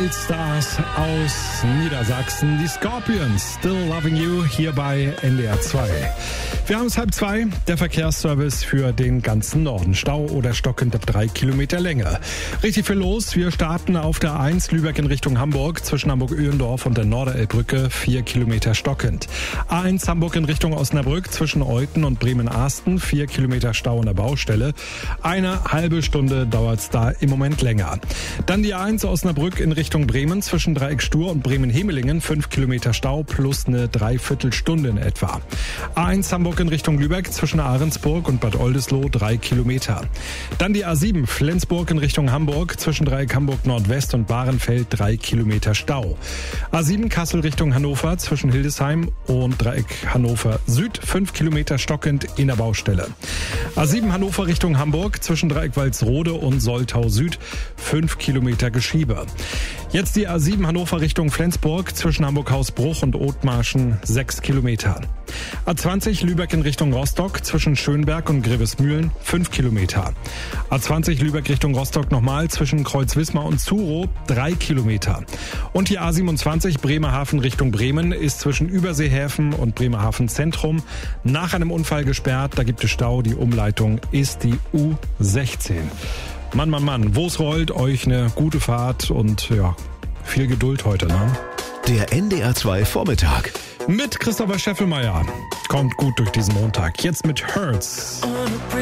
Weltstars aus Niedersachsen, die Scorpions, Still Loving You, hier bei NDR 2. Wir haben es 1:30, der Verkehrsservice für den ganzen Norden. Stau oder stockend ab 3 Kilometer Länge. Richtig viel los, wir starten auf der A1 Lübeck in Richtung Hamburg, zwischen Hamburg-Öhendorf und der Norderelbbrücke, 4 Kilometer stockend. A1 Hamburg in Richtung Osnabrück, zwischen Euthen und Bremen-Ahsten, 4 Kilometer Stau an der Baustelle. Eine halbe Stunde dauert es da im Moment länger. Dann die A1 Osnabrück in Richtung Bremen, zwischen Dreieck Stur und Bremen-Hemelingen, 5 Kilometer Stau plus eine Dreiviertelstunde in etwa. A1 Hamburg in Richtung Lübeck, zwischen Ahrensburg und Bad Oldesloe, 3 Kilometer. Dann die A7 Flensburg in Richtung Hamburg, zwischen Dreieck Hamburg Nordwest und Bahrenfeld, 3 Kilometer Stau. A7 Kassel Richtung Hannover, zwischen Hildesheim und Dreieck Hannover Süd, 5 Kilometer stockend in der Baustelle. A7 Hannover Richtung Hamburg, zwischen Dreieck Walsrode und Soltau Süd, 5 Kilometer Geschiebe. Jetzt die A7 Hannover Richtung Flensburg, zwischen Hamburg-Hausbruch und Othmarschen, 6 Kilometer. A20 Lübeck in Richtung Rostock, zwischen Schönberg und Grevesmühlen, 5 Kilometer. A20 Lübeck Richtung Rostock nochmal, zwischen Kreuzwismar und Zurow, 3 Kilometer. Und die A27 Bremerhaven Richtung Bremen ist zwischen Überseehäfen und Bremerhaven Zentrum nach einem Unfall gesperrt. Da gibt es Stau, die Umleitung ist die U16. Mann, wo es rollt, euch eine gute Fahrt und ja, viel Geduld heute, ne? Der NDR 2 Vormittag. Mit Christopher Scheffelmeier. Kommt gut durch diesen Montag. Jetzt mit Hurts.